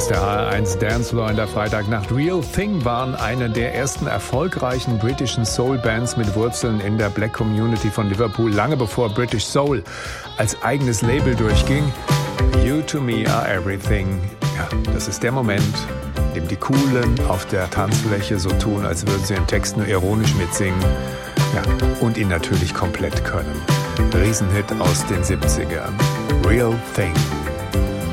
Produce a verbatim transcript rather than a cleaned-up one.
ist der H R eins Dancefloor in der Freitagnacht. Real Thing waren eine der ersten erfolgreichen britischen Soul-Bands mit Wurzeln in der Black Community von Liverpool, lange bevor British Soul als eigenes Label durchging. You to me are everything. Ja, das ist der Moment, in dem die Coolen auf der Tanzfläche so tun, als würden sie den Text nur ironisch mitsingen. Ja, und ihn natürlich komplett können. Riesenhit aus den siebzigern. Real Thing.